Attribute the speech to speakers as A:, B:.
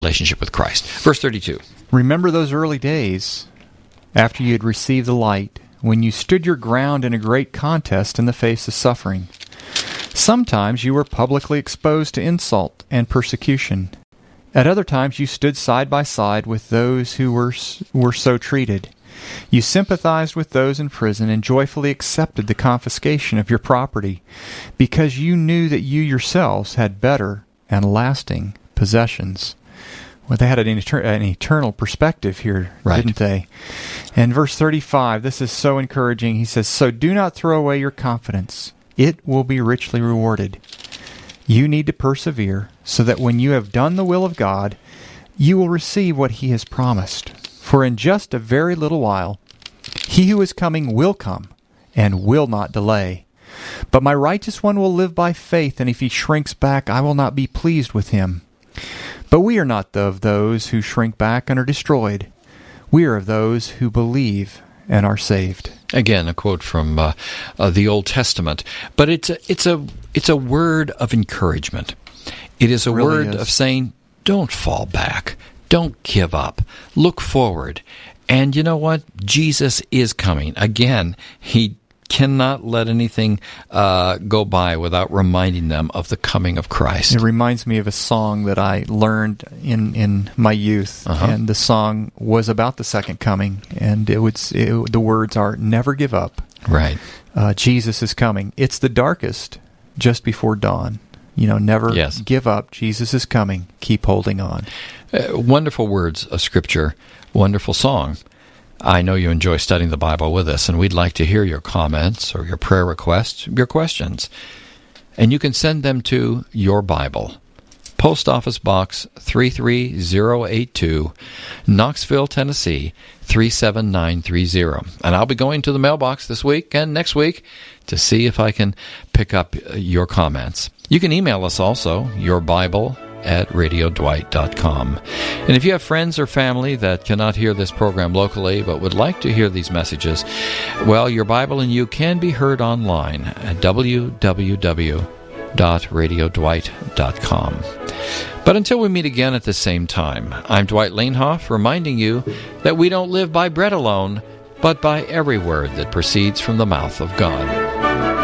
A: relationship with Christ. Verse 32.
B: Remember those early days after you had received the light, when you stood your ground in a great contest in the face of suffering. Sometimes you were publicly exposed to insult and persecution. At other times you stood side by side with those who were so treated. You sympathized with those in prison and joyfully accepted the confiscation of your property, because you knew that you yourselves had better and lasting possessions. Well, they had an eternal perspective here,
A: right,
B: didn't they? And verse 35, this is so encouraging. He says, "So do not throw away your confidence. It will be richly rewarded." You need to persevere so that when you have done the will of God, you will receive what He has promised. For in just a very little while, He who is coming will come and will not delay. But my righteous one will live by faith, and if he shrinks back, I will not be pleased with him. But we are not of those who shrink back and are destroyed. We are of those who believe and are saved.
A: Again, a quote from the Old Testament, but it's a word of encouragement. It is a
B: really
A: word of saying, don't fall back, don't give up, look forward. And you know what? Jesus is coming. Again, He cannot let anything go by without reminding them of the coming of Christ.
B: It reminds me of a song that I learned in my youth, and the song was about the second coming, and the words are, "Never give up."
A: Right.
B: Jesus is coming. It's the darkest just before dawn. Never give up. Jesus is coming. Keep holding on.
A: Wonderful words of Scripture. Wonderful song. I know you enjoy studying the Bible with us, and we'd like to hear your comments or your prayer requests, your questions. And you can send them to Your Bible, Post Office Box 33082, Knoxville, Tennessee 37930. And I'll be going to the mailbox this week and next week to see if I can pick up your comments. You can email us also, yourbible@radiodwight.com. And if you have friends or family that cannot hear this program locally but would like to hear these messages, well, Your Bible and You can be heard online at www.radiodwight.com. But until we meet again at the same time, I'm Dwight Lanehoff, reminding you that we don't live by bread alone, but by every word that proceeds from the mouth of God.